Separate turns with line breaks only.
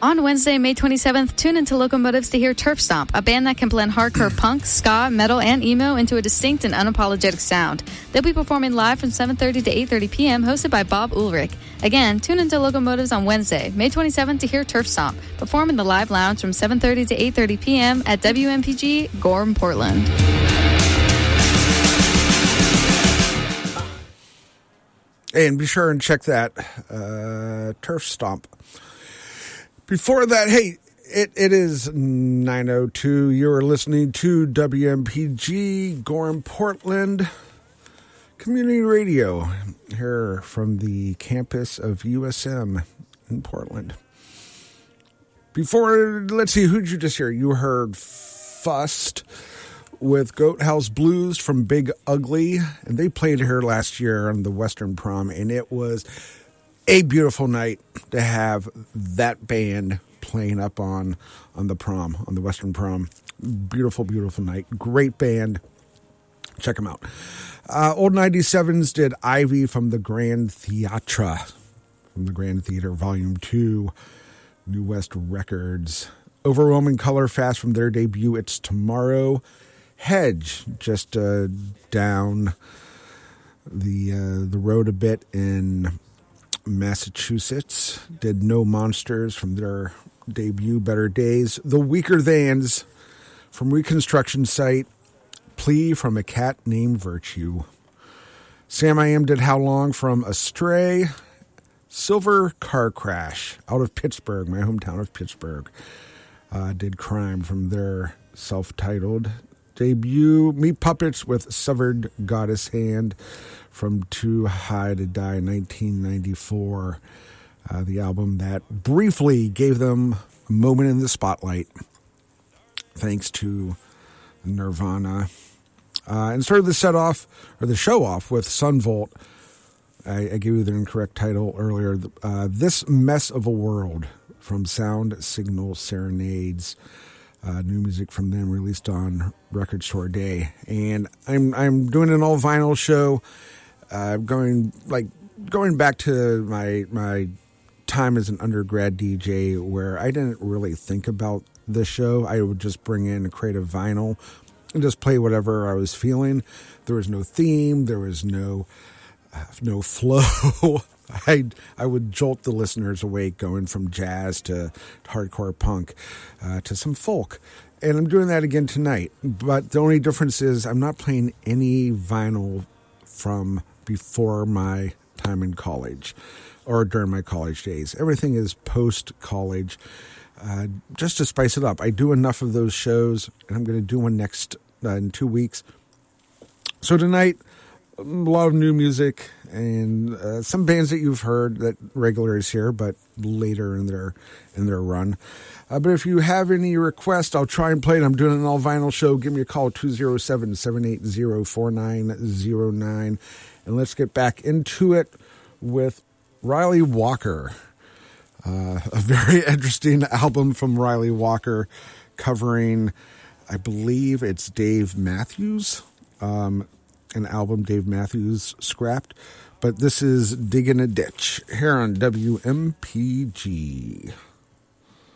On Wednesday, May 27th, tune into Locomotives to hear Turf Stomp, a band that can blend hardcore punk, ska, metal, and emo into a distinct and unapologetic sound. They'll be performing live from 7:30 to 8:30 p.m., hosted by Bob Ulrich. Again, tune into Locomotives on Wednesday, May 27th to hear Turf Stomp, perform in the live lounge from 7:30 to 8:30 p.m. at WMPG, Gorham, Portland.
And be sure and check that Turf Stomp. Before that, hey, it is 9:02. You're listening to WMPG, Gorham, Portland, Community Radio, here from the campus of USM in Portland. Before, let's see, who'd you just hear? You heard Fust with Goat House Blues from Big Ugly, and they played here last year on the Western Prom, and it was a beautiful night to have that band playing up on the prom, on the Western Prom. Beautiful, beautiful night. Great band. Check them out. Old 97s did Ivy from the Grand Theatre, from the Grand Theater, Volume 2, New West Records. Overwhelming Color Fast from their debut, It's Tomorrow. Hedge, just down the road a bit in Massachusetts, did No Monsters from their debut, Better Days. The Weaker Thans from Reconstruction Site, Plea from A Cat Named Virtue. Sam I Am did How Long from Astray. Silver Car Crash out of Pittsburgh, my hometown of Pittsburgh, did Crime from their self-titled debut. Meat Puppets with Severed Goddess Hand from Too High to Die, 1994. The album that briefly gave them a moment in the spotlight, thanks to Nirvana. And started the show off with Sunvolt. I gave you the incorrect title earlier. This Mess of a World from Sound Signal Serenades. New music from them released on Record Store Day. And I'm doing an all vinyl show. Going back to my time as an undergrad DJ, where I didn't really think about the show. I would just bring in a crate of vinyl and just play whatever I was feeling. There was no theme. There was no flow. I would jolt the listeners awake, going from jazz to hardcore punk to some folk. And I'm doing that again tonight. But the only difference is I'm not playing any vinyl from before my time in college or during my college days. Everything is post-college, just to spice it up. I do enough of those shows, and I'm going to do one next in 2 weeks. So tonight, a lot of new music and some bands that you've heard that regulars here, but later in their run. But if you have any requests, I'll try and play it. I'm doing an all vinyl show. Give me a call, 207-780-4909. And let's get back into it with Riley Walker. A very interesting album from Riley Walker, covering, I believe it's Dave Matthews, an album Dave Matthews scrapped. But this is Digging a Ditch here on WMPG.